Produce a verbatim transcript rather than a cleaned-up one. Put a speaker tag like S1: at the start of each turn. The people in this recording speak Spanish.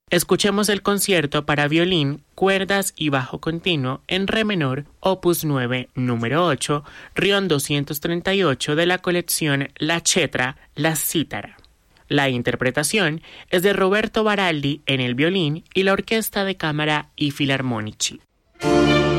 S1: Escuchemos el concierto para violín, cuerdas y bajo continuo en re menor, opus nueve, número ocho, Rion doscientos treinta y ocho de la colección La Cetra, La Cítara. La interpretación es de Roberto Baraldi en el violín y la Orquesta de Cámara I Filarmonici.